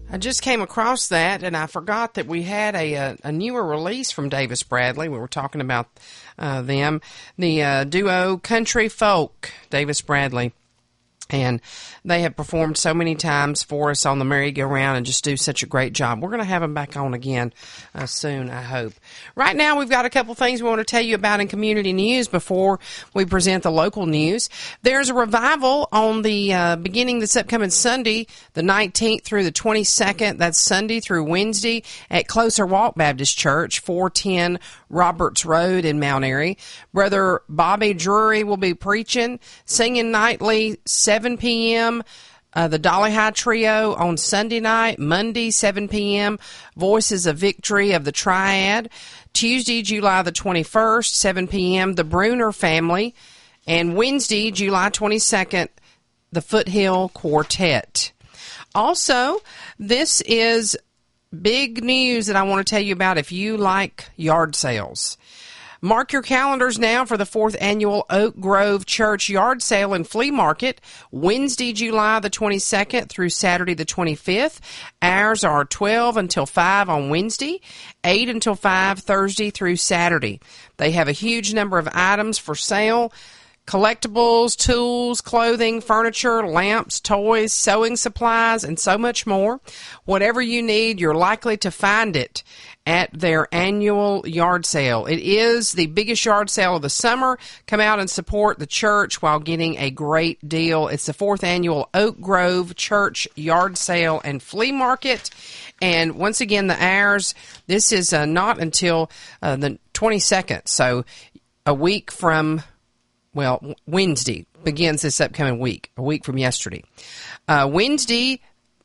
I just came across that, and I forgot that we had a newer release from Davis Bradley. We were talking about them, the duo Country Folk, Davis Bradley. And they have performed so many times for us on the merry-go-round and just do such a great job. We're going to have them back on again soon, I hope. Right now, we've got a couple things we want to tell you about in community news before we present the local news. There's a revival on the beginning this upcoming Sunday, the 19th through the 22nd. That's Sunday through Wednesday at Closer Walk Baptist Church, 410 Roberts Road in Mount Airy. Brother Bobby Drury will be preaching, singing nightly, 7 p.m., the Dolly High Trio on Sunday night, Monday, 7 p.m., Voices of Victory of the Triad, Tuesday, July the 21st, 7 p.m., the Bruner Family, and Wednesday, July 22nd, the Foothill Quartet. Also, this is big news that I want to tell you about if you like yard sales. Mark your calendars now for the 4th Annual Oak Grove Church Yard Sale and Flea Market, Wednesday, July the 22nd through Saturday the 25th. Hours are 12 until 5 on Wednesday, 8 until 5 Thursday through Saturday. They have a huge number of items for sale: collectibles, tools, clothing, furniture, lamps, toys, sewing supplies, and so much more. Whatever you need, you're likely to find it at their annual yard sale. It is the biggest yard sale of the summer. Come out and support the church while getting a great deal. It's the 4th Annual Oak Grove Church Yard Sale and Flea Market. And once again, the hours, this is not until the 22nd, so a week from, well, Wednesday begins this upcoming week, a week from yesterday. Wednesday,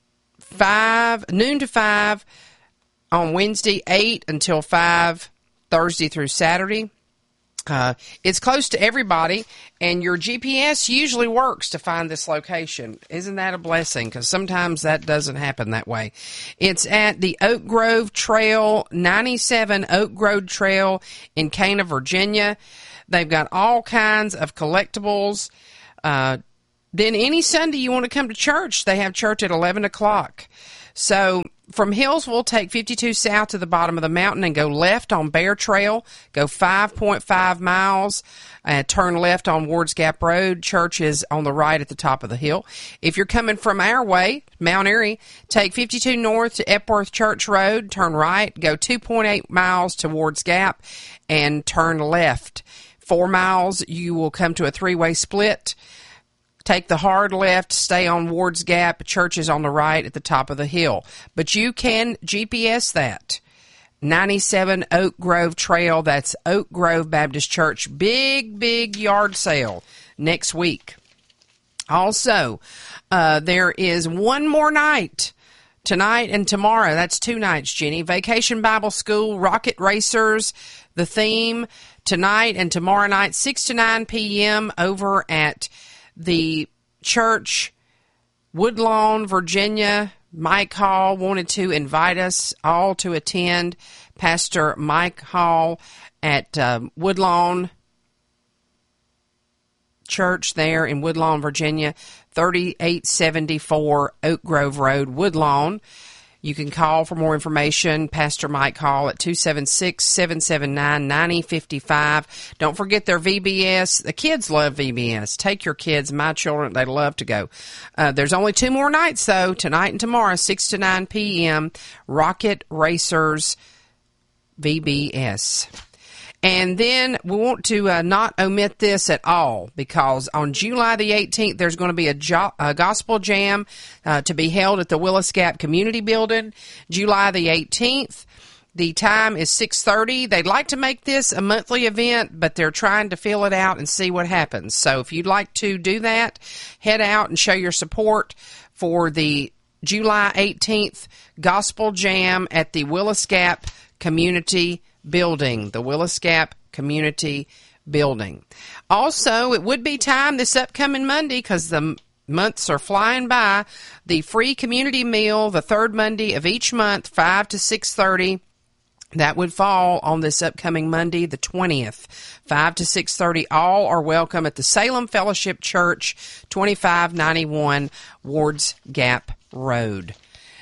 noon to 5 on Wednesday, 8 until 5 Thursday through Saturday. It's close to everybody, and your GPS usually works to find this location. Isn't that a blessing? Because sometimes that doesn't happen that way. It's at the Oak Grove Trail, 97 Oak Grove Trail in Cana, Virginia. They've got all kinds of collectibles. Then any Sunday you want to come to church, they have church at 11 o'clock. So from Hillsville, take 52 south to the bottom of the mountain and go left on Bear Trail. Go 5.5 miles and turn left on Wards Gap Road. Church is on the right at the top of the hill. If you're coming from our way, Mount Airy, take 52 north to Epworth Church Road, turn right, go 2.8 miles to Wards Gap, and turn left. 4 miles, you will come to a three-way split. Take the hard left, stay on Wards Gap. Church is on the right at the top of the hill. But you can GPS that. 97 Oak Grove Trail, that's Oak Grove Baptist Church. Big yard sale next week. Also, there is one more night, tonight and tomorrow. That's 2 nights, Jenny. Vacation Bible School, Rocket Racers, the theme, tonight and tomorrow night, 6 to 9 p.m. over at the church, Woodlawn, Virginia. Mike Hall wanted to invite us all to attend. Pastor Mike Hall at Woodlawn Church there in Woodlawn, Virginia, 3874 Oak Grove Road, Woodlawn. You can call for more information, Pastor Mike Hall, at 276-779-9055. Don't forget their VBS. The kids love VBS. Take your kids. My children, they love to go. There's only 2 more nights, though, tonight and tomorrow, 6 to 9 p.m., Rocket Racers VBS. And then we want to not omit this at all, because on July the 18th, there's going to be a gospel jam to be held at the Willis Gap Community Building. July the 18th. The time is 6:30. They'd like to make this a monthly event, but they're trying to fill it out and see what happens. So if you'd like to do that, head out and show your support for the July 18th gospel jam at the Willis Gap Community Building, the Willis Gap Community Building. Also, it would be time this upcoming Monday, because the months are flying by, the free community meal, the third Monday of each month, 5 to 6:30. That would fall on this upcoming Monday, the 20th, 5 to 6:30. All are welcome at the Salem Fellowship Church, 2591 Wards Gap Road.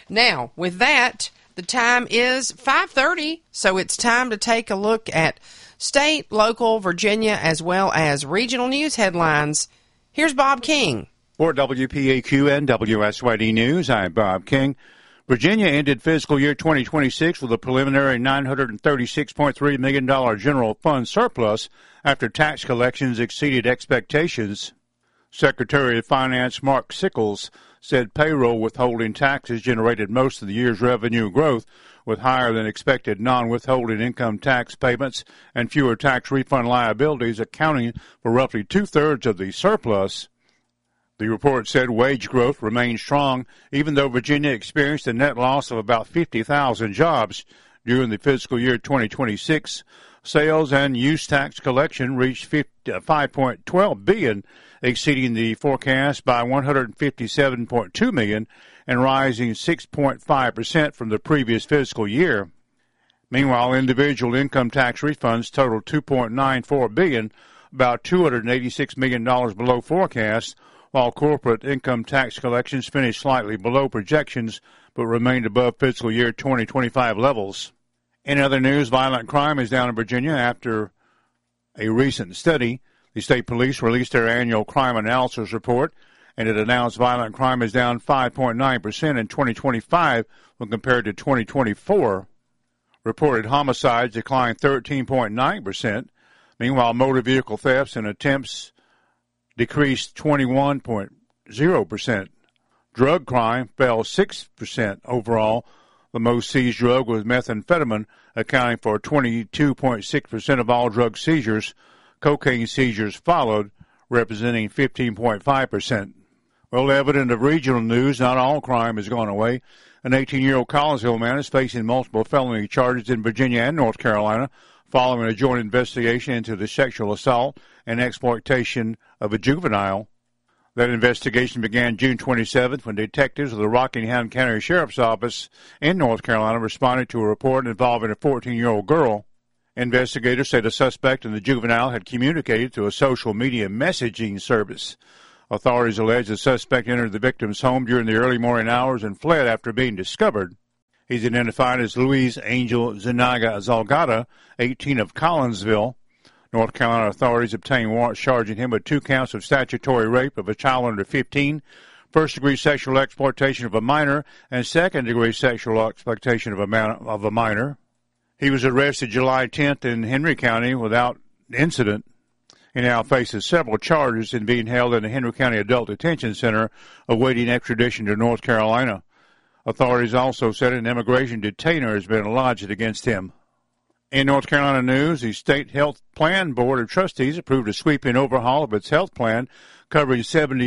Now, with that, the time is 5:30, so it's time to take a look at state, local, Virginia, as well as regional news headlines. Here's Bob King. For WPAQ and WSYD News, I'm Bob King. Virginia ended fiscal year 2026 with a preliminary $936.3 million general fund surplus after tax collections exceeded expectations. Secretary of Finance Mark Sickles said payroll withholding taxes generated most of the year's revenue growth, with higher than expected non-withholding income tax payments and fewer tax refund liabilities accounting for roughly two-thirds of the surplus. The report said wage growth remained strong, even though Virginia experienced a net loss of about 50,000 jobs during the fiscal year 2026. Sales and use tax collection reached $5.12 billion, exceeding the forecast by $157.2 million and rising 6.5% from the previous fiscal year. Meanwhile, individual income tax refunds totaled $2.94 billion, about $286 million below forecast, while corporate income tax collections finished slightly below projections but remained above fiscal year 2025 levels. In other news, violent crime is down in Virginia after a recent study. The state police released their annual crime analysis report, and it announced violent crime is down 5.9% in 2025 when compared to 2024. Reported homicides declined 13.9%. Meanwhile, motor vehicle thefts and attempts decreased 21.0%. Drug crime fell 6% overall. The most seized drug was methamphetamine, accounting for 22.6% of all drug seizures. Cocaine seizures followed, representing 15.5%. Well, evident of regional news, not all crime has gone away. An 18-year-old Collinsville man is facing multiple felony charges in Virginia and North Carolina following a joint investigation into the sexual assault and exploitation of a juvenile. That investigation began June 27th when detectives of the Rockingham County Sheriff's Office in North Carolina responded to a report involving a 14-year-old girl. Investigators said a suspect and the juvenile had communicated through a social media messaging service. Authorities allege the suspect entered the victim's home during the early morning hours and fled after being discovered. He's identified as Luis Angel Zuniga Zalgada, 18 of Collinsville. North Carolina authorities obtained warrants charging him with 2 counts of statutory rape of a child under 15, first-degree sexual exploitation of a minor, and second-degree sexual exploitation of a minor. He was arrested July 10th in Henry County without incident. He now faces several charges in being held in the Henry County Adult Detention Center, awaiting extradition to North Carolina. Authorities also said an immigration detainer has been lodged against him. In North Carolina news, the State Health Plan Board of Trustees approved a sweeping overhaul of its health plan, covering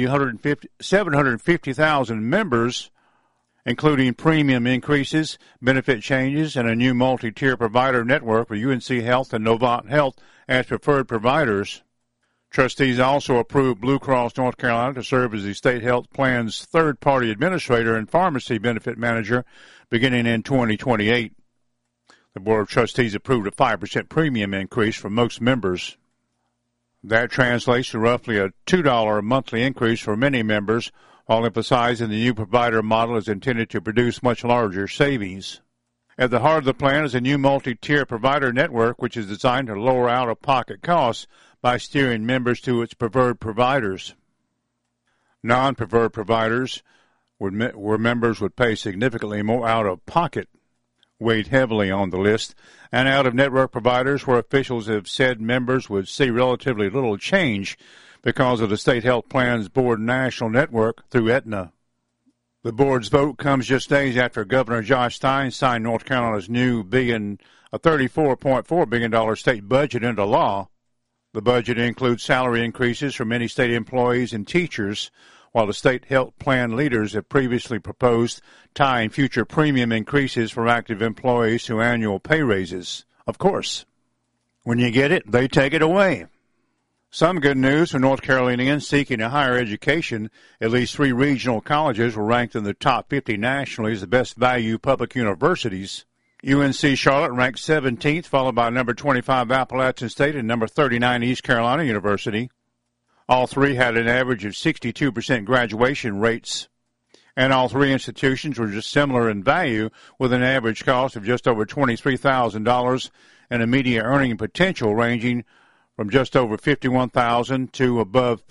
750,000 members, including premium increases, benefit changes, and a new multi-tier provider network for UNC Health and Novant Health as preferred providers. Trustees also approved Blue Cross North Carolina to serve as the state health plan's third-party administrator and pharmacy benefit manager beginning in 2028. The Board of Trustees approved a 5% premium increase for most members. That translates to roughly a $2 monthly increase for many members, while emphasizing the new provider model is intended to produce much larger savings. At the heart of the plan is a new multi-tier provider network, which is designed to lower out-of-pocket costs by steering members to its preferred providers. Non-preferred providers, where members would pay significantly more out-of-pocket, weighed heavily on the list, and out-of-network providers where officials have said members would see relatively little change because of the State Health Plan's board national network through Aetna. The board's vote comes just days after Governor Josh Stein signed North Carolina's new $34.4 billion state budget into law. The budget includes salary increases for many state employees and teachers, while the state health plan leaders have previously proposed tying future premium increases for active employees to annual pay raises. Of course, when you get it, they take it away. Some good news for North Carolinians seeking a higher education. At least 3 regional colleges were ranked in the top 50 nationally as the best value public universities. UNC Charlotte ranked 17th, followed by number 25 Appalachian State and number 39 East Carolina University. All 3 had an average of 62% graduation rates. And all three institutions were just similar in value, with an average cost of just over $23,000 and a media earning potential ranging from just over $51,000 to above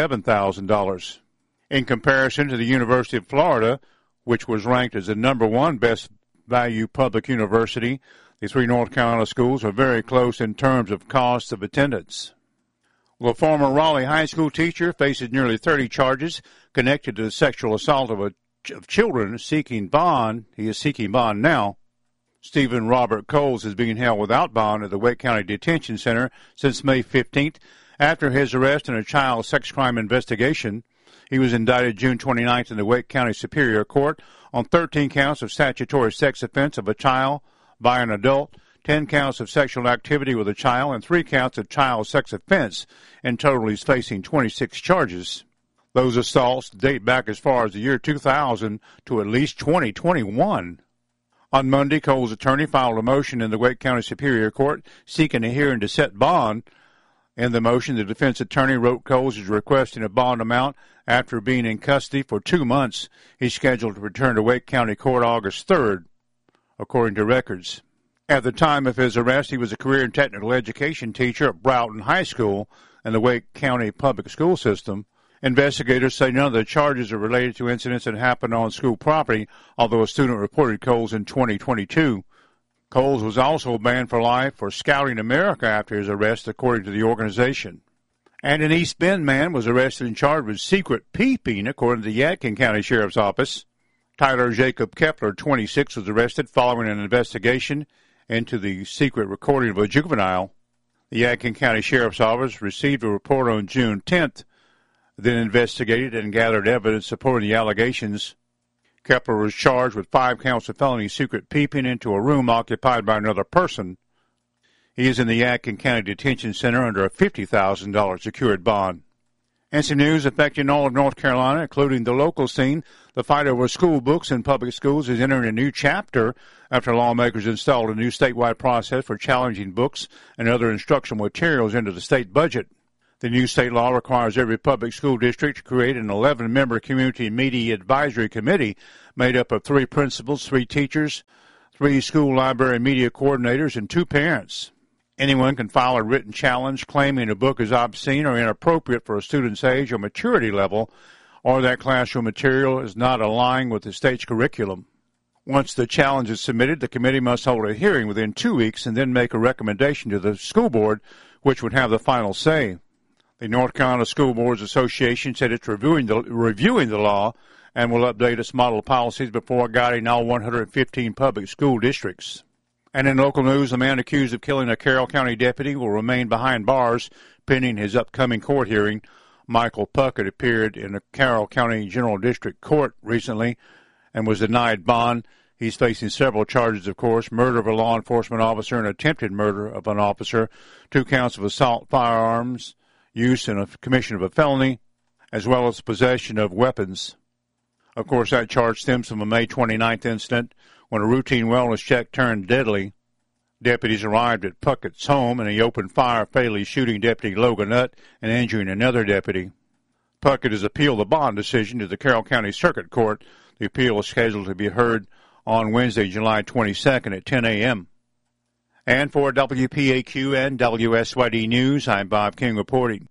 $57,000. In comparison to the University of Florida, which was ranked as the number one best value public university, the three North Carolina schools are very close in terms of cost of attendance. Well, a former Raleigh high school teacher faces nearly 30 charges connected to the sexual assault of children seeking bond. He is seeking bond now. Stephen Robert Coles is being held without bond at the Wake County Detention Center since May 15th after his arrest in a child sex crime investigation. He was indicted June 29th in the Wake County Superior Court on 13 counts of statutory sex offense of a child by an adult, 10 counts of sexual activity with a child, and 3 counts of child sex offense. In total, he's facing 26 charges. Those assaults date back as far as the year 2000 to at least 2021. On Monday, Cole's attorney filed a motion in the Wake County Superior Court seeking a hearing to set bond. In the motion, the defense attorney wrote Coles is requesting a bond amount after being in custody for 2 months. He's scheduled to return to Wake County Court August 3rd, according to records. At the time of his arrest, he was a career and technical education teacher at Broughton High School in the Wake County public school system. Investigators say none of the charges are related to incidents that happened on school property, although a student reported Coles in 2022. Coles was also banned for life for scouting America after his arrest, according to the organization. And an East Bend man was arrested and charged with secret peeping, according to the Yadkin County Sheriff's Office. Tyler Jacob Kepler, 26, was arrested following an investigation into the secret recording of a juvenile. The Yadkin County Sheriff's Office received a report on June 10th, then investigated and gathered evidence supporting the allegations. Kepler was charged with 5 counts of felony secret peeping into a room occupied by another person. He is in the Yadkin County Detention Center under a $50,000 secured bond. And some news affecting all of North Carolina, including the local scene. The fight over school books in public schools is entering a new chapter after lawmakers installed a new statewide process for challenging books and other instructional materials into the state budget. The new state law requires every public school district to create an 11-member community media advisory committee made up of 3 principals, 3 teachers, 3 school library media coordinators, and 2 parents. Anyone can file a written challenge claiming a book is obscene or inappropriate for a student's age or maturity level, or that classroom material is not aligned with the state's curriculum. Once the challenge is submitted, the committee must hold a hearing within 2 weeks and then make a recommendation to the school board, which would have the final say. The North Carolina School Boards Association said it's reviewing the law and will update its model policies before guiding all 115 public school districts. And in local news, a man accused of killing a Carroll County deputy will remain behind bars pending his upcoming court hearing. Michael Puckett appeared in the Carroll County General District Court recently and was denied bond. He's facing several charges, of course: murder of a law enforcement officer and attempted murder of an officer, 2 counts of assault firearms, use and a commission of a felony, as well as possession of weapons. Of course, that charge stems from a May 29th incident when a routine wellness check turned deadly. Deputies arrived at Puckett's home and he opened fire, fatally shooting Deputy Logan Nutt and injuring another deputy. Puckett has appealed the bond decision to the Carroll County Circuit Court. The appeal is scheduled to be heard on Wednesday, July 22nd at 10 a.m. And for WPAQ and WSYD News, I'm Bob King reporting.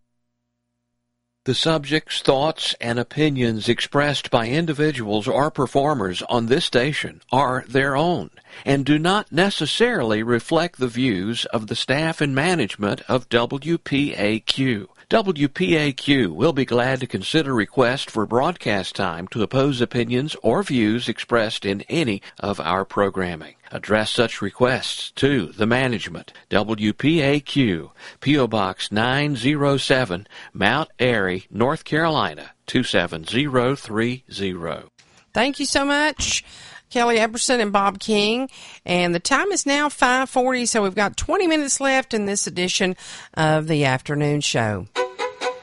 The subjects, thoughts, and opinions expressed by individuals or performers on this station are their own and do not necessarily reflect the views of the staff and management of WPAQ. WPAQ will be glad to consider requests for broadcast time to oppose opinions or views expressed in any of our programming. Address such requests to the management. WPAQ, P.O. Box 907, Mount Airy, North Carolina, 27030. Thank you so much, Kelly Epperson and Bob King. And the time is now 5:40, so we've got 20 minutes left in this edition of the afternoon show.